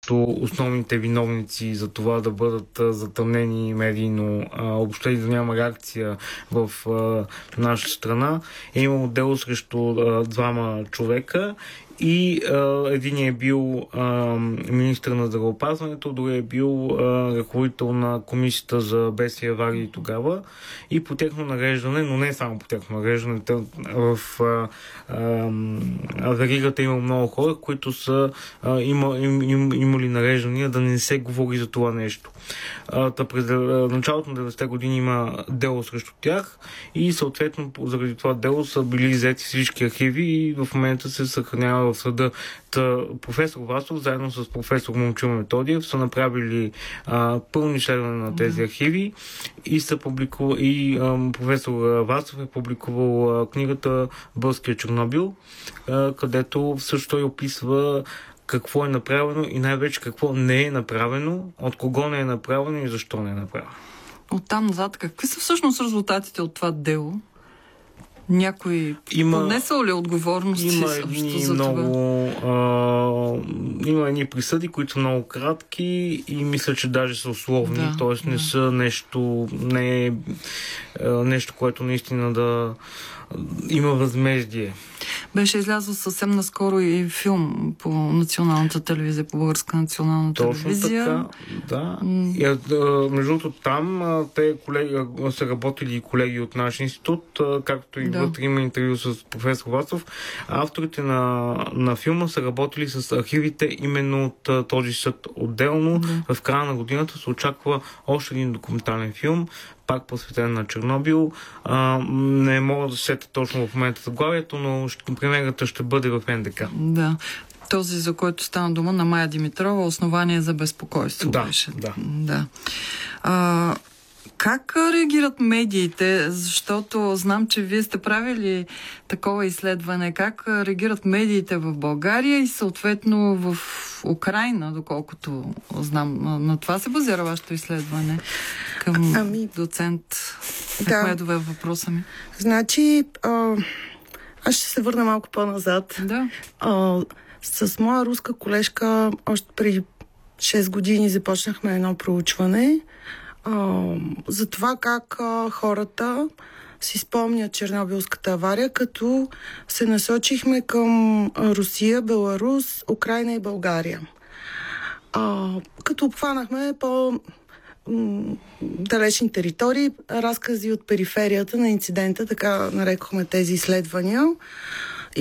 срещу основните виновници за това да бъдат затъмнени медийно, въобще да няма реакция в нашата страна. Е имало дело срещу двама човека и единият е бил министър на здравеопазването, другият е бил ръководител на комисията за бедствия и аварии тогава, и по техно нареждане, но не само по техно нареждане, в веригата има много хора, които са имали нареждания да не се говори за това нещо. През началото на 90-те години има дело срещу тях и съответно заради това дело са били взети всички архиви и в момента се съхранява в съда. Професор Васов заедно с професор Момчил Методиев са направили пълни изследвания на тези архиви и са и професор Васов е публикувал книгата Българския Чернобил, където също той описва какво е направено и най-вече какво не е направено, от кого не е направено и защо не е направено. Оттам назад, какви са всъщност резултатите от това дело? Някой понесъл ли отговорности за това? Има едни присъди, които са много кратки и мисля, че даже са условни, т.е. не са не е нещо, което наистина да има възмездие. Беше излязъл съвсем наскоро и филм по националната телевизия, по Българска национална телевизия. Точно така, да. Между другото там те са работили и колеги от нашия институт, както и вътре има интервю с професор Васов. Авторите на филма са работили с архивите именно от този съд отделно. В края на годината се очаква още един документален филм, пак посветен на Чернобил. Не мога да се сетя точно в момента заглавието, но премиерата ще бъде в НДК. Да. Този, за който стана дума, на Мая Димитрова, "Основание за безпокойство" беше. Да. Как реагират медиите? Защото знам, че вие сте правили такова изследване. Как реагират медиите в България и съответно в Украйна, доколкото знам. На това се базира вашето изследване към доцент Ахмедова въпроса ми. Значи, аз ще се върна малко по-назад. Да. С моя руска колежка още преди 6 години започнахме едно проучване за това как хората си спомнят Чернобилската авария, като се насочихме към Русия, Беларус, Украйна и България. Като обхванахме далечни територии, разкази от периферията на инцидента, така нарекохме тези изследвания.